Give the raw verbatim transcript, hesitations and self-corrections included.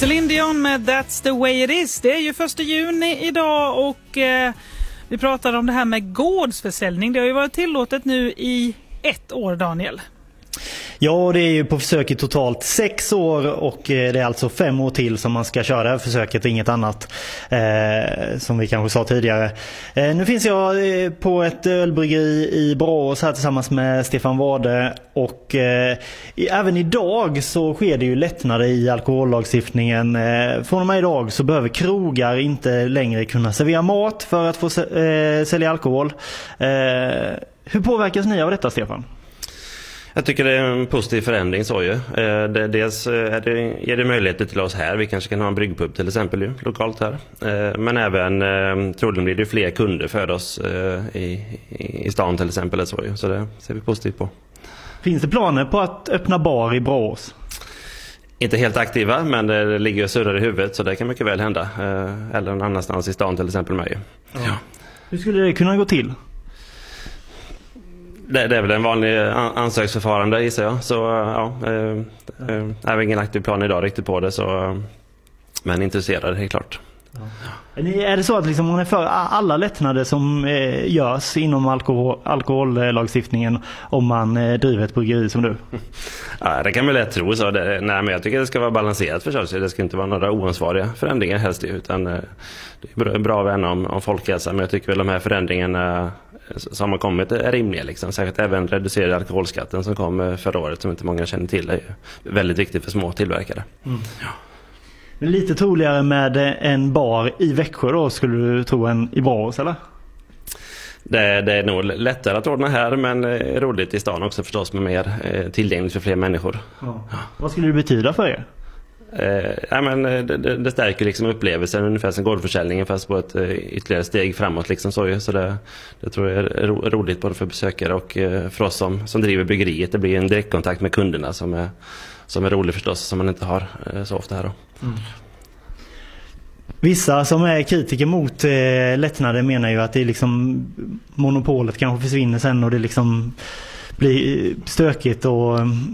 Celine Dion med That's the way it is. Det är ju första juni idag och eh, vi pratar om det här med gårdsförsäljning. Det har ju varit tillåtet nu i ett år, Daniel. Ja, det är ju på försök i totalt sex år och det är alltså fem år till som man ska köra det här försöket, inget annat eh, som vi kanske sa tidigare. Eh, nu finns jag på ett ölbryggeri i Borås här tillsammans med Stefan Wade och eh, även idag så sker det ju lättnader i alkohollagstiftningen. Eh, från och med idag så behöver krogar inte längre kunna servera mat för att få eh, sälja alkohol. Eh, hur påverkas ni av detta, Stefan? Jag tycker det är en positiv förändring så ju. Dels är det, ger det möjligheter till oss här. Vi kanske kan ha en bryggpub till exempel ju, lokalt här. Men även troligen blir det fler kunder för oss i, i stan till exempel. Så, ju. Så det ser vi positivt på. Finns det planer på att öppna bar i Borås? Inte helt aktiva, men det ligger och surrar i huvudet så det kan mycket väl hända. Eller någon annanstans i stan till exempel med. Ja. Ja. Hur skulle det kunna gå till? Det, det är väl en vanlig ansöksförfarande gissar jag. Så ja, eh, eh, är ingen aktiv plan idag riktigt på det. Så, men intresserad helt klart. Ja. Är det så att liksom, man är för alla lättnader som eh, görs inom alkohol, alkohollagstiftningen om man eh, driver ett bryggeri som du? Ja, det kan man lätt tro så. Det, nej, men jag tycker det ska vara balanserat förstås. Det ska inte vara några oansvariga förändringar helst. Utan eh, det är bra att värna om, om folkhälsan. Men jag tycker väl de här förändringarna som har kommit är rimliga. Liksom. Säkert även reducerade alkoholskatten som kom förra året som inte många känner till är väldigt viktigt för små tillverkare. Mm. Ja. Men lite troligare med en bar i Växjö då skulle du tro än i Borås, eller? Det, det är nog lättare att ordna här men roligt i stan också förstås med mer tillgängligt för fler människor. Ja. Ja. Vad skulle det betyda för er? Eh, ja, men det, det stärker liksom upplevelsen ungefär som gårdförsäljningen fast på ett ytterligare steg framåt liksom så, så det, det tror jag är ro, roligt både för besökare och för oss som, som driver bryggeriet. Det blir en direktkontakt med kunderna som är, som är rolig förstås som man inte har så ofta här då. Mm. Vissa som är kritiker mot eh, lättnader menar ju att det är liksom monopolet kanske försvinner sen och det liksom blir stökigt och